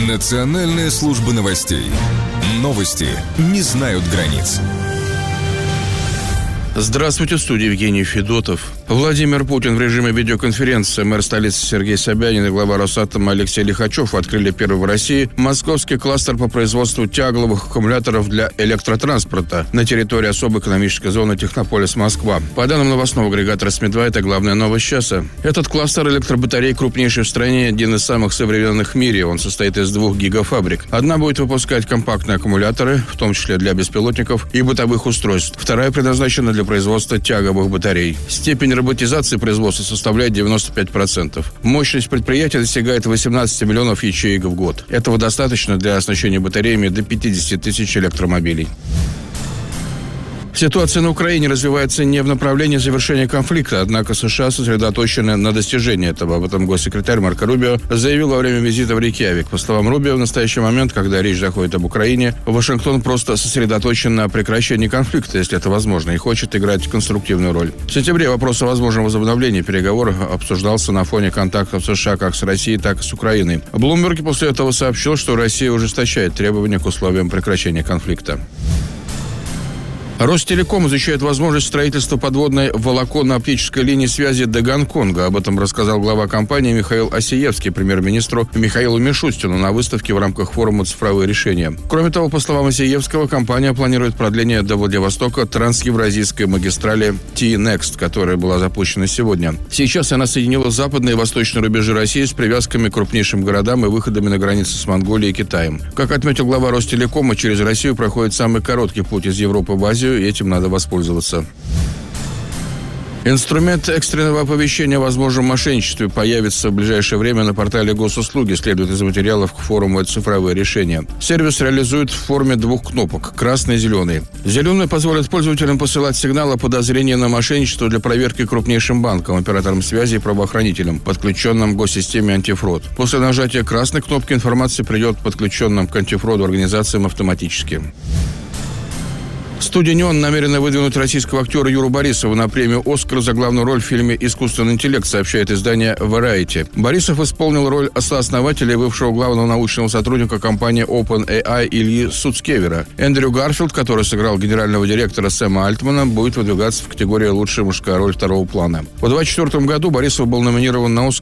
Национальная служба новостей. Новости не знают границ. Здравствуйте, в студии Евгений Федотов. Владимир Путин в режиме видеоконференции, мэр столицы Сергей Собянин и глава Росатома Алексей Лихачев открыли первый в России московский кластер по производству тягловых аккумуляторов для электротранспорта на территории особой экономической зоны Технополис-Москва. По данным новостного агрегатора СМИ-2, это главная новость часа. Этот кластер электробатарей крупнейший в стране, один из самых современных в мире. Он состоит из 2 гигафабрик. Одна будет выпускать компактные аккумуляторы, в том числе для беспилотников и бытовых устройств. Вторая предназначена для производства тяговых батарей. Степень роботизации производства составляет 95%. Мощность предприятия достигает 18 миллионов ячеек в год. Этого достаточно для оснащения батареями до 50 тысяч электромобилей. Ситуация на Украине развивается не в направлении завершения конфликта, однако США сосредоточены на достижении этого. Об этом госсекретарь Марко Рубио заявил во время визита в Рейкьявик. По словам Рубио, в настоящий момент, когда речь заходит об Украине, Вашингтон просто сосредоточен на прекращении конфликта, если это возможно, и хочет играть конструктивную роль. В сентябре вопрос о возможном возобновлении переговоров обсуждался на фоне контактов США как с Россией, так и с Украиной. Блумберг после этого сообщил, что Россия ужесточает требования к условиям прекращения конфликта. Ростелеком изучает возможность строительства подводной волоконно-оптической линии связи до Гонконга. Об этом рассказал глава компании Михаил Осиевский премьер-министру Михаилу Мишустину на выставке в рамках форума «Цифровые решения». Кроме того, по словам Осиевского, компания планирует продление до Владивостока трансевразийской магистрали T-Next, которая была запущена сегодня. Сейчас она соединила западные и восточные рубежи России с привязками к крупнейшим городам и выходами на границы с Монголией и Китаем. Как отметил глава Ростелекома, через Россию проходит самый короткий путь из Европы в Азию, и этим надо воспользоваться. Инструмент экстренного оповещения о возможном мошенничестве появится в ближайшее время на портале Госуслуги, следует из материалов к форуму «Цифровые решения». Сервис реализует в форме 2 кнопок – красный и зеленый. Зеленый позволит пользователям посылать сигналы о подозрении на мошенничество для проверки крупнейшим банкам, операторам связи и правоохранителям, подключенным к госсистеме антифрод. После нажатия красной кнопки информация придет подключенным к антифроду организациям автоматически. Студия «Неон» намерена выдвинуть российского актера Юру Борисова на премию «Оскар» за главную роль в фильме «Искусственный интеллект», сообщает издание Variety. Борисов исполнил роль сооснователя и бывшего главного научного сотрудника компании OpenAI Ильи Суцкевера. Эндрю Гарфилд, который сыграл генерального директора Сэма Альтмана, будет выдвигаться в категории «Лучшая мужская роль второго плана». В 2024 году Борисов был номинирован на «Оскар»